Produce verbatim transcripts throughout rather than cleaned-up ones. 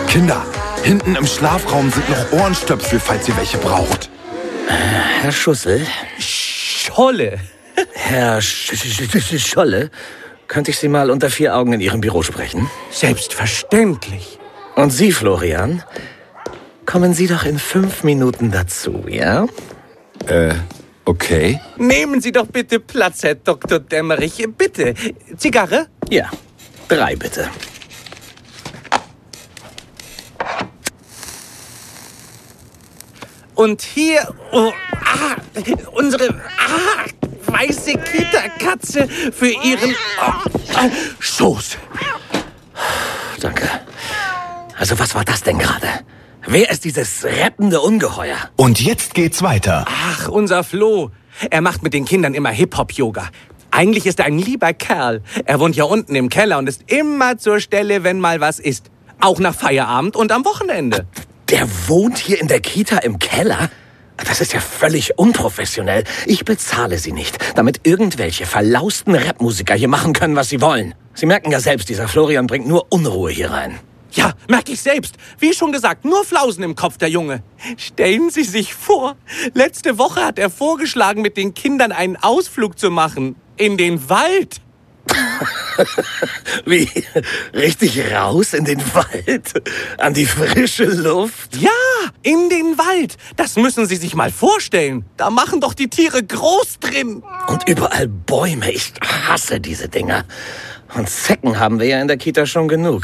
Kinder, hinten im Schlafraum sind noch Ohrenstöpsel, falls ihr welche braucht. Herr Schussel. Scholle. Herr Sch Sch Scholle, könnte ich Sie mal unter vier Augen in Ihrem Büro sprechen? Selbstverständlich. Und Sie, Florian, kommen Sie doch in fünf Minuten dazu, ja? Äh, okay. Nehmen Sie doch bitte Platz, Herr Doktor Dämmerich. Bitte. Zigarre? Ja, drei bitte. Und hier, oh, ah, unsere ah, weiße Kita-Katze für ihren oh, äh, Schoß. Danke. Also was war das denn gerade? Wer ist dieses rappende Ungeheuer? Und jetzt geht's weiter. Ach, unser Flo. Er macht mit den Kindern immer Hip-Hop-Yoga. Eigentlich ist er ein lieber Kerl. Er wohnt ja unten im Keller und ist immer zur Stelle, wenn mal was ist. Auch nach Feierabend und am Wochenende. Der wohnt hier in der Kita im Keller? Das ist ja völlig unprofessionell. Ich bezahle Sie nicht, damit irgendwelche verlausten Rapmusiker hier machen können, was sie wollen. Sie merken ja selbst, dieser Florian bringt nur Unruhe hier rein. Ja, merke ich selbst. Wie schon gesagt, nur Flausen im Kopf, der Junge. Stellen Sie sich vor, letzte Woche hat er vorgeschlagen, mit den Kindern einen Ausflug zu machen. In den Wald. Wie? Richtig raus in den Wald? An die frische Luft? Ja, in den Wald. Das müssen Sie sich mal vorstellen. Da machen doch die Tiere groß drin. Und überall Bäume. Ich hasse diese Dinger. Und Zecken haben wir ja in der Kita schon genug.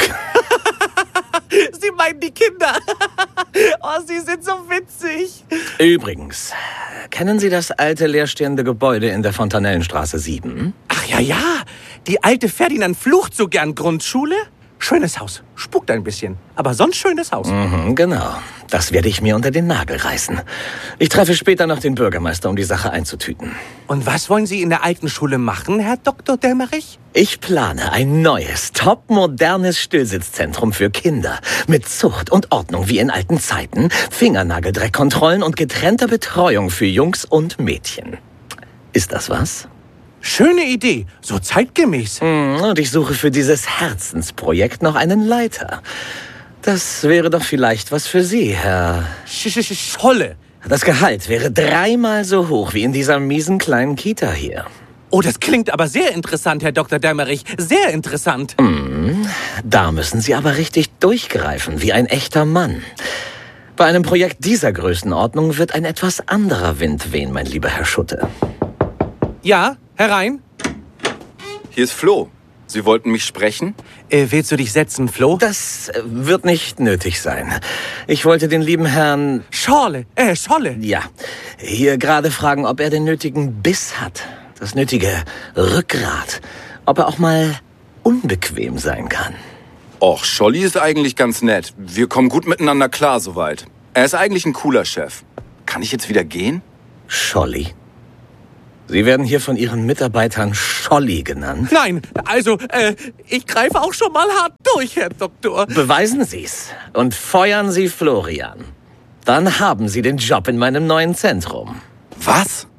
Sie meinen die Kinder. Oh, Sie sind so witzig. Übrigens, kennen Sie das alte leerstehende Gebäude in der Fontanellenstraße sieben? Ach ja, ja. Die alte Ferdinand flucht so gern Grundschule. Schönes Haus. Spukt ein bisschen. Aber sonst schönes Haus. Mhm, genau. Das werde ich mir unter den Nagel reißen. Ich treffe später noch den Bürgermeister, um die Sache einzutüten. Und was wollen Sie in der alten Schule machen, Herr Doktor Dämmerich? Ich plane ein neues, topmodernes Stillsitzzentrum für Kinder. Mit Zucht und Ordnung wie in alten Zeiten, Fingernageldreckkontrollen und getrennter Betreuung für Jungs und Mädchen. Ist das was? Schöne Idee, so zeitgemäß. Und ich suche für dieses Herzensprojekt noch einen Leiter. Das wäre doch vielleicht was für Sie, Herr... Sch -sch Scholle. Das Gehalt wäre dreimal so hoch wie in dieser miesen kleinen Kita hier. Oh, das klingt aber sehr interessant, Herr Doktor Dämmerich. Sehr interessant. Mm, da müssen Sie aber richtig durchgreifen, wie ein echter Mann. Bei einem Projekt dieser Größenordnung wird ein etwas anderer Wind wehen, mein lieber Herr Schutte. Ja, herein. Hier ist Flo. Sie wollten mich sprechen? Äh, willst du dich setzen, Flo? Das äh, wird nicht nötig sein. Ich wollte den lieben Herrn... Scholle, äh, Scholle. Ja, hier gerade fragen, ob er den nötigen Biss hat. Das nötige Rückgrat. Ob er auch mal unbequem sein kann. Och, Scholli ist eigentlich ganz nett. Wir kommen gut miteinander klar soweit. Er ist eigentlich ein cooler Chef. Kann ich jetzt wieder gehen? Scholli? Sie werden hier von Ihren Mitarbeitern Scholli genannt? Nein, also, äh, ich greife auch schon mal hart durch, Herr Doktor. Beweisen Sie's und feuern Sie Florian. Dann haben Sie den Job in meinem neuen Zentrum. Was?